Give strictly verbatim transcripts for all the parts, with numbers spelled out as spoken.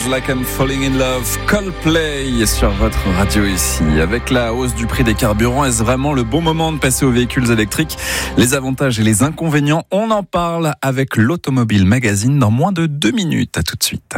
Like I'm Falling in Love, Coldplay sur votre radio ici. Avec la hausse du prix des carburants, est-ce vraiment le bon moment de passer aux véhicules électriques? Les avantages et les inconvénients, on en parle avec l'Automobile Magazine dans moins de deux minutes. À tout de suite.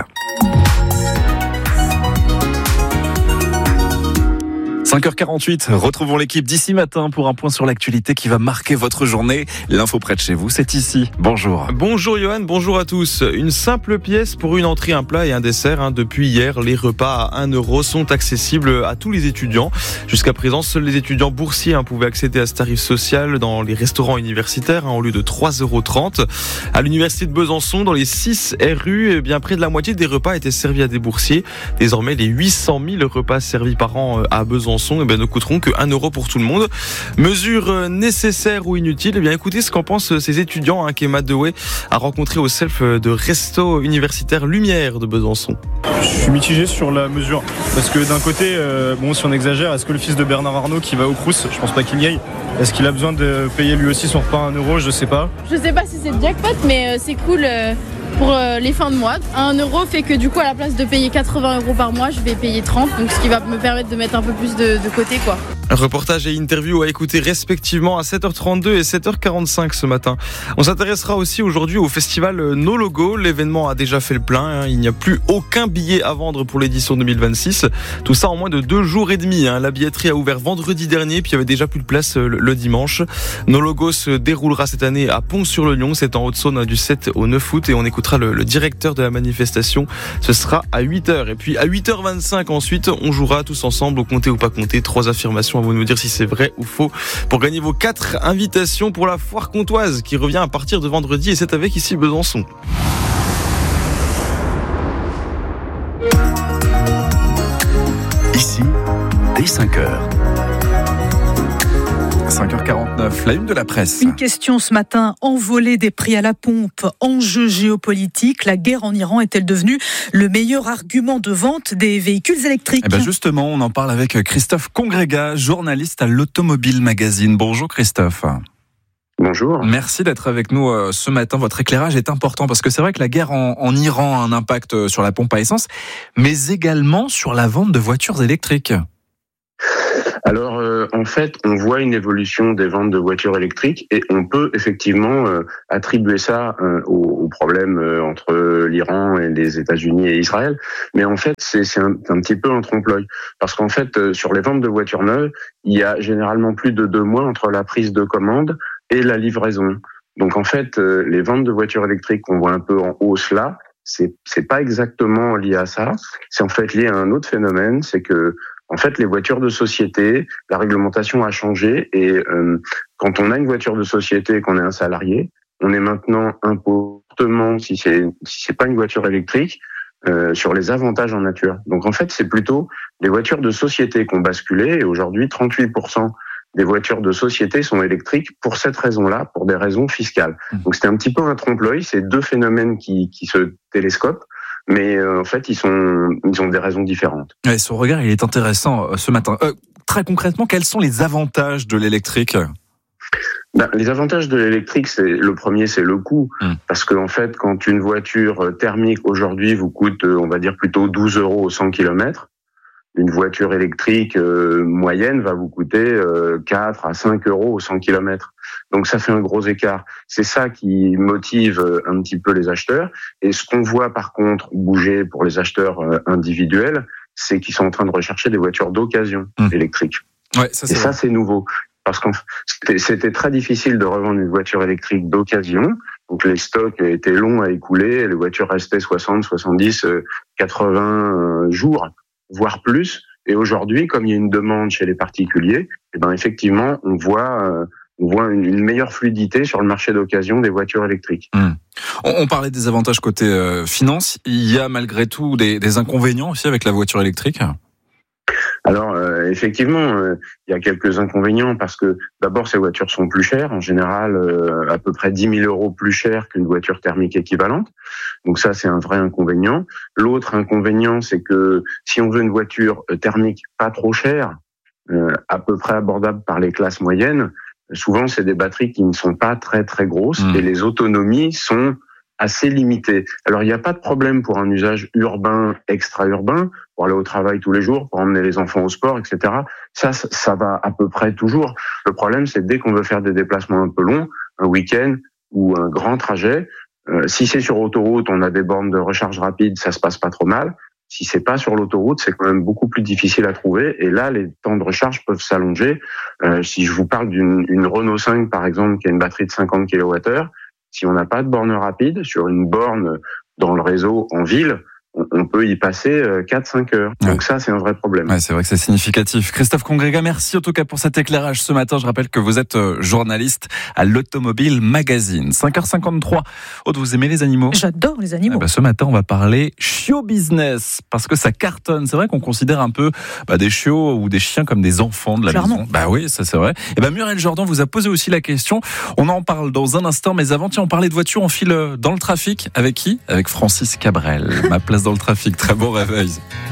cinq heures quarante-huit, retrouvons l'équipe d'ici matin pour un point sur l'actualité qui va marquer votre journée. L'info près de chez vous, c'est ici. Bonjour. Bonjour Johan, bonjour à tous. Une simple pièce pour une entrée, un plat et un dessert. Hein. Depuis hier, les repas à un euro sont accessibles à tous les étudiants. Jusqu'à présent, seuls les étudiants boursiers hein, pouvaient accéder à ce tarif social dans les restaurants universitaires hein, au lieu de trois euros trente. À l'université de Besançon, dans les six R U, eh bien, près de la moitié des repas étaient servis à des boursiers. Désormais, les huit cent mille repas servis par an à Besançon Eh bien, ne coûteront que un euro pour tout le monde. Mesure nécessaire ou inutile? Eh bien, écoutez ce qu'en pensent ces étudiants hein, qu'Emma Dewey a rencontré au self de Resto Universitaire Lumière de Besançon. Je suis mitigé sur la mesure parce que d'un côté, euh, bon, si on exagère, est-ce que le fils de Bernard Arnault qui va au Crous, je pense pas qu'il y aille, est-ce qu'il a besoin de payer lui aussi son repas à un euro? Je sais pas. Je sais pas si c'est le jackpot, mais euh, c'est cool. Euh... pour les fins de mois. Un euro fait que du coup à la place de payer quatre-vingts euros par mois, je vais payer trente, donc ce qui va me permettre de mettre un peu plus de, de côté quoi. Reportage et interview à écouter respectivement à sept heures trente-deux et sept heures quarante-cinq ce matin. On s'intéressera aussi aujourd'hui au festival No Logo. L'événement a déjà fait le plein. Hein. Il n'y a plus aucun billet à vendre pour l'édition deux mille vingt-six. Tout ça en moins de deux jours et demi. Hein. La billetterie a ouvert vendredi dernier, puis il y avait déjà plus de place le, le dimanche. No Logo se déroulera cette année à Pont-sur-le-Lion. C'est en Haute-Saône du sept au neuf août et on écoutera le, le directeur de la manifestation. Ce sera à huit heures. Et puis à huit heures vingt-cinq ensuite, on jouera tous ensemble au compter ou pas compter. Trois affirmations. Vous nous dire si c'est vrai ou faux pour gagner vos quatre invitations pour la foire comtoise qui revient à partir de vendredi et c'est avec ici Besançon. Ici, dès cinq heures. cinq heures quarante-neuf, la une de la presse. Une question ce matin, envolée des prix à la pompe, enjeu géopolitique, la guerre en Iran est-elle devenue le meilleur argument de vente des véhicules électriques? Eh ben justement, on en parle avec Christophe Congrégat, journaliste à l'Automobile Magazine. Bonjour Christophe. Bonjour. Merci d'être avec nous ce matin. Votre éclairage est important parce que c'est vrai que la guerre en, en Iran a un impact sur la pompe à essence, mais également sur la vente de voitures électriques. Alors, euh, en fait, on voit une évolution des ventes de voitures électriques et on peut effectivement euh, attribuer ça euh, au, au problème euh, entre l'Iran et les États-Unis et Israël. Mais en fait, c'est, c'est un, un petit peu un trompe-l'œil. Parce qu'en fait, euh, sur les ventes de voitures neuves, il y a généralement plus de deux mois entre la prise de commande et la livraison. Donc, en fait, euh, les ventes de voitures électriques qu'on voit un peu en hausse là, c'est, c'est pas exactement lié à ça. C'est en fait lié à un autre phénomène, c'est que en fait, les voitures de société, la réglementation a changé et euh, quand on a une voiture de société et qu'on est un salarié, on est maintenant imposé, si c'est si c'est pas une voiture électrique, euh, sur les avantages en nature. Donc en fait, c'est plutôt les voitures de société qui ont basculé et aujourd'hui, trente-huit pour cent des voitures de société sont électriques pour cette raison-là, pour des raisons fiscales. Donc c'était un petit peu un trompe-l'œil, c'est deux phénomènes qui, qui se télescopent. Mais euh, en fait, ils sont, ils ont des raisons différentes. Ouais, son regard, il est intéressant euh, ce matin. Euh, très concrètement, quels sont les avantages de l'électrique ? Ben, les avantages de l'électrique, c'est le premier, c'est le coût, mmh. parce que en fait, quand une voiture thermique aujourd'hui vous coûte, on va dire plutôt douze euros au cent kilomètres, une voiture électrique euh, moyenne va vous coûter euh, quatre à cinq euros au cent kilomètres. Donc ça fait un gros écart. C'est ça qui motive un petit peu les acheteurs. Et ce qu'on voit par contre bouger pour les acheteurs euh, individuels, c'est qu'ils sont en train de rechercher des voitures d'occasion mmh. électriques. Ouais, ça, c'est Et ça, c'est nouveau. Parce que c'était, c'était très difficile de revendre une voiture électrique d'occasion. Donc les stocks étaient longs à écouler. Les voitures restaient soixante, soixante-dix, quatre-vingts jours, voire plus. Et aujourd'hui, comme il y a une demande chez les particuliers, eh ben effectivement, on voit, euh, on voit une, une meilleure fluidité sur le marché d'occasion des voitures électriques. Mmh. On, on parlait des avantages côté euh, finance. Il y a malgré tout des, des inconvénients aussi avec la voiture électrique. Alors euh, effectivement, euh, il y a quelques inconvénients parce que d'abord ces voitures sont plus chères, en général euh, à peu près dix mille euros plus chères qu'une voiture thermique équivalente. Donc ça c'est un vrai inconvénient. L'autre inconvénient c'est que si on veut une voiture thermique pas trop chère, euh, à peu près abordable par les classes moyennes, souvent c'est des batteries qui ne sont pas très très grosses mmh. et les autonomies sont assez limité. Alors il n'y a pas de problème pour un usage urbain, extra-urbain, pour aller au travail tous les jours, pour emmener les enfants au sport, et cetera. Ça, ça va à peu près toujours. Le problème, c'est dès qu'on veut faire des déplacements un peu longs, un week-end ou un grand trajet, euh, si c'est sur autoroute, on a des bornes de recharge rapide, ça se passe pas trop mal. Si c'est pas sur l'autoroute, c'est quand même beaucoup plus difficile à trouver. Et là, les temps de recharge peuvent s'allonger. Euh, si je vous parle d'une une Renault cinq, par exemple, qui a une batterie de cinquante kilowattheures, si on n'a pas de borne rapide, sur une borne dans le réseau en ville, on peut y passer quatre à cinq heures. Donc ouais. ça, c'est un vrai problème. Ouais, c'est vrai que c'est significatif. Christophe Congrega, merci en tout cas pour cet éclairage ce matin. Je rappelle que vous êtes journaliste à l'Automobile Magazine. cinq heures cinquante-trois. Aude, vous aimez les animaux ? J'adore les animaux. Eh ben, ce matin, on va parler chiot business parce que ça cartonne. C'est vrai qu'on considère un peu bah, des chiots ou des chiens comme des enfants de la Clairement. maison. Bah oui, ça c'est vrai. Et ben Muriel Jordan vous a posé aussi la question. On en parle dans un instant, mais avant, tiens, on parlait de voitures. On file dans le trafic. Avec qui ? Avec Francis Cabrel. Ma place dans le trafic. Très bon réveil.